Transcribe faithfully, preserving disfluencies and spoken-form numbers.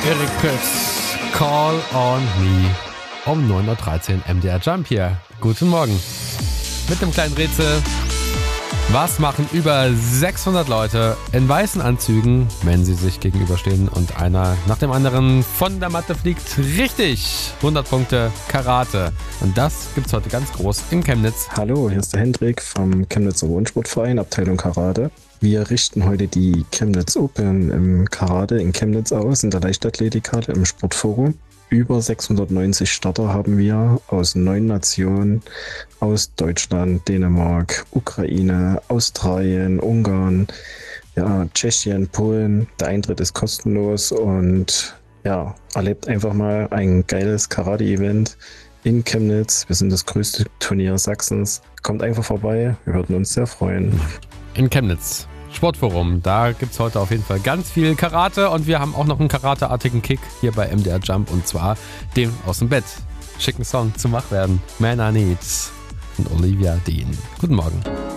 Eric Press's Call on Me um neun Uhr dreizehn M D R Jump hier. Guten Morgen. Mit dem kleinen Rätsel. Was machen über sechshundert Leute in weißen Anzügen, wenn sie sich gegenüberstehen und einer nach dem anderen von der Matte fliegt? Richtig! hundert Punkte Karate. Und das gibt's heute ganz groß in Chemnitz. Hallo, hier ist der Hendrik vom Chemnitzer Wohnsportverein, Abteilung Karate. Wir richten heute die Chemnitz Open im Karate in Chemnitz aus, in der Leichtathletikhalle im Sportforum. Über sechshundertneunzig Starter haben wir aus neun Nationen, aus Deutschland, Dänemark, Ukraine, Australien, Ungarn, ja, Tschechien, Polen. Der Eintritt ist kostenlos und ja, erlebt einfach mal ein geiles Karate-Event in Chemnitz. Wir sind das größte Turnier Sachsens. Kommt einfach vorbei, wir würden uns sehr freuen. In Chemnitz. Sportforum, da gibt es heute auf jeden Fall ganz viel Karate und wir haben auch noch einen karateartigen Kick hier bei M D R Jump und zwar den aus dem Bett. Schicken Song zum Wachwerden. Man I Need und Olivia Dean. Guten Morgen.